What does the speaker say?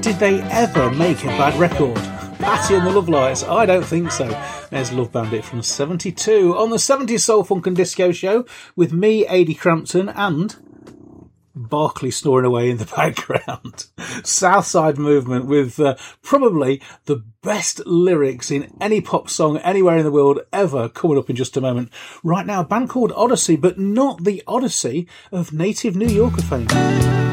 did they ever make a bad record? Patty and the Lovelights? I don't think so. There's Love Bandit from 72 on the 70s Soul, Funk and Disco Show with me, Ady Crampton, and Barclay snoring away in the background. Southside Movement with probably the best lyrics in any pop song anywhere in the world ever, coming up in just a moment. Right now, a band called Odyssey, but not the Odyssey of native New Yorker fame.